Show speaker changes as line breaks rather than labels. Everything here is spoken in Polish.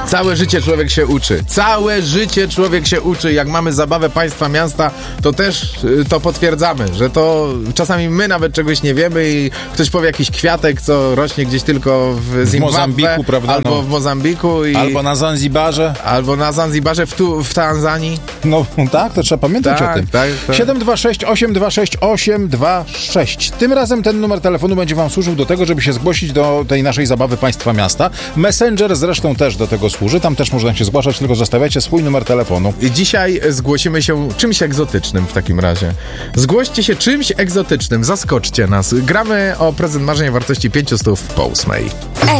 Całe życie człowiek się uczy. Całe życie człowiek się uczy. Jak mamy zabawę państwa, miasta, to też to potwierdzamy, że to czasami my nawet czegoś nie wiemy i ktoś powie jakiś kwiatek, co rośnie gdzieś tylko w Zimbabwe,
Mozambiku, prawda?
albo w Mozambiku.
Albo na Zanzibarze.
Albo na Zanzibarze, w Tanzanii.
No tak, to trzeba pamiętać o tym.
Tak.
726 826 826. Tym razem ten numer telefonu będzie wam służył do tego, żeby się zgłosić do tej naszej zabawy państwa miasta. Messenger zresztą też do tego służy. Tam też można się zgłaszać, tylko zostawiacie swój numer telefonu.
I dzisiaj zgłosimy się czymś egzotycznym w takim razie. Zgłoście się czymś egzotycznym, zaskoczcie nas. Gramy o prezent marzeń o wartości 500 po 8.